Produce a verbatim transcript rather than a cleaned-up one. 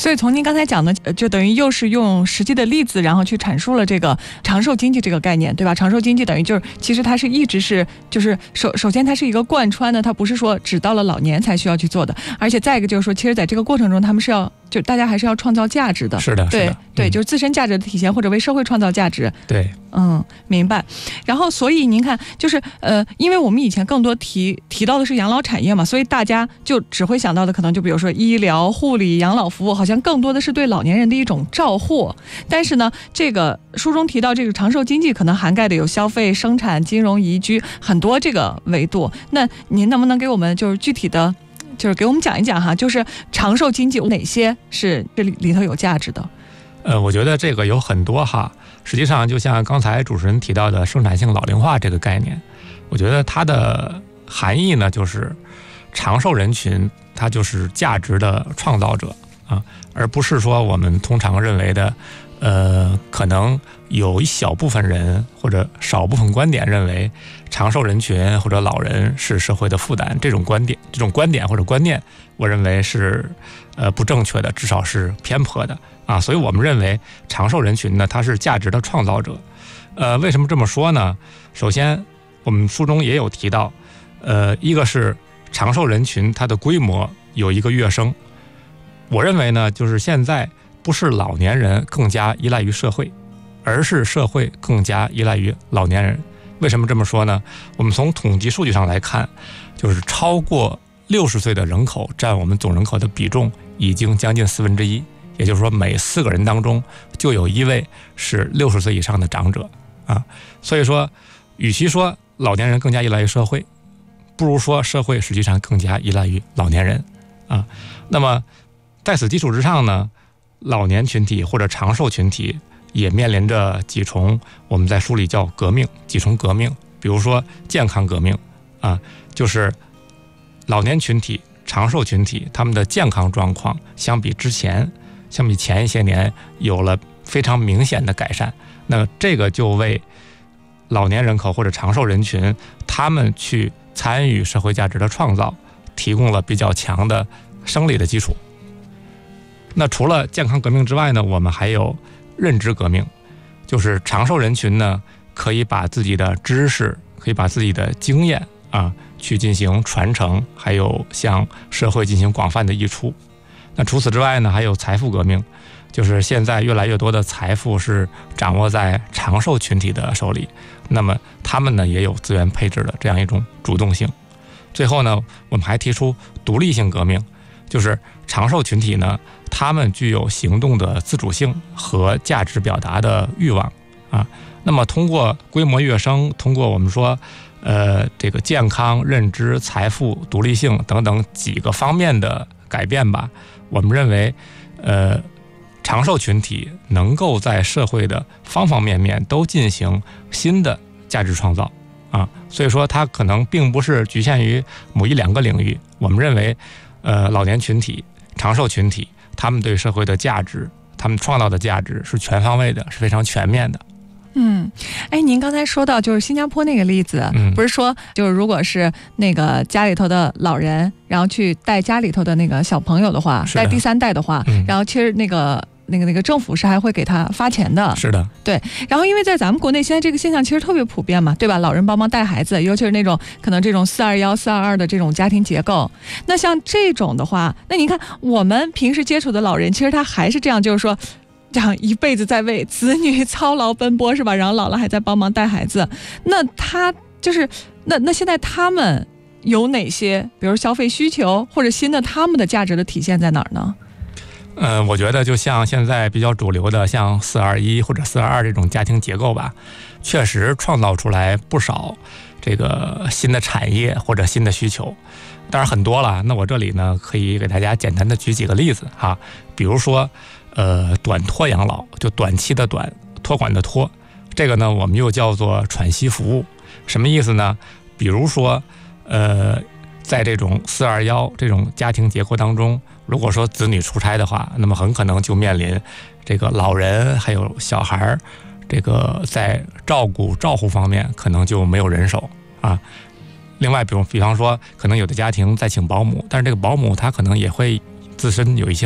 所以从您刚才讲的，就等于又是用实际的例子，然后去阐述了这个长寿经济这个概念，对吧？长寿经济等于就是，其实它是一直是，就是首首先它是一个贯穿的，它不是说只到了老年才需要去做的，而且再一个就是说，其实在这个过程中，他们是要就大家还是要创造价值的。 是的， 对是的对、 嗯， 就是自身价值的体现，或者为社会创造价值。 对， 嗯，明白。然后，所以您看，就是呃，因为我们以前更多提提到的是养老产业嘛，所以大家就只会想到的可能就比如说医疗、护理、养老服务，好像更多的是对老年人的一种照护。但是呢，这个书中提到这个长寿经济，可能涵盖的有消费、生产、金融、宜居很多这个维度。那您能不能给我们就是具体的，就是给我们讲一讲哈，就是长寿经济哪些是这里里头有价值的？ 呃，我觉得这个有很多哈。实际上，就像刚才主持人提到的生产性老龄化这个概念，我觉得它的含义呢，就是长寿人群，它就是价值的创造者啊，而不是说我们通常认为的，呃，可能有一小部分人或者少部分观点认为长寿人群或者老人是社会的负担，这种观点、这种观点或者观念，我认为是呃不正确的，至少是偏颇的。啊，所以我们认为长寿人群呢，它是价值的创造者。呃，为什么这么说呢？首先，我们书中也有提到，呃，一个是长寿人群它的规模有一个跃升。我认为呢，就是现在不是老年人更加依赖于社会，而是社会更加依赖于老年人。为什么这么说呢？我们从统计数据上来看，就是超过六十岁的人口占我们总人口的比重已经将近四分之一。也就是说，每四个人当中就有一位是六十岁以上的长者啊。所以说，与其说老年人更加依赖于社会，不如说社会实际上更加依赖于老年人啊。那么，在此基础之上呢，老年群体或者长寿群体也面临着几重我们在书里叫革命，几重革命。比如说健康革命啊，就是老年群体、长寿群体他们的健康状况相比之前。相比前一些年有了非常明显的改善，那这个就为老年人口或者长寿人群他们去参与社会价值的创造提供了比较强的生理的基础。那除了健康革命之外呢，我们还有认知革命，就是长寿人群呢可以把自己的知识，可以把自己的经验啊去进行传承，还有向社会进行广泛的溢出。那除此之外呢，还有财富革命，就是现在越来越多的财富是掌握在长寿群体的手里，那么他们呢也有资源配置的这样一种主动性。最后呢，我们还提出独立性革命，就是长寿群体呢，他们具有行动的自主性和价值表达的欲望啊。那么通过规模跃升，通过我们说呃这个健康、认知、财富、独立性等等几个方面的改变吧，我们认为，呃，长寿群体能够在社会的方方面面都进行新的价值创造啊，所以说它可能并不是局限于某一两个领域。我们认为，呃，老年群体、长寿群体，他们对社会的价值，他们创造的价值是全方位的，是非常全面的。 嗯，哎，您刚才说到就是新加坡那个例子， 嗯、 不是说就是如果是那个家里头的老人，然后去带家里头的那个小朋友的话，带第三代的话， 嗯、 然后其实那个那个那个政府是还会给他发钱的。 是的， 对。然后因为在咱们国内现在这个现象其实特别普遍嘛，对吧？老人帮忙带孩子，尤其是那种可能这种四二幺、四二二的这种家庭结构。那像这种的话，那您看我们平时接触的老人，其实他还是这样，就是说。这样一辈子在为子女操劳奔波是吧？然后老了还在帮忙带孩子，那他就是那那现在他们有哪些，比如消费需求或者新的他们的价值的体现在哪儿呢？ 呃，我觉得就像现在比较主流的像四二一或者四二二这种家庭结构吧，确实创造出来不少这个新的产业或者新的需求，当然很多了。那我这里呢可以给大家简单的举几个例子哈，比如说。呃，短托养老，就短期的短，托管的托，这个呢，我们又叫做喘息服务。什么意思呢？比如说，呃，在这种四二幺这种家庭结构当中，如果说子女出差的话，那么很可能就面临这个老人还有小孩，这个在照顾照护方面可能就没有人手啊。另外，比如比方说，可能有的家庭在请保姆，但是这个保姆她可能也会自身有一些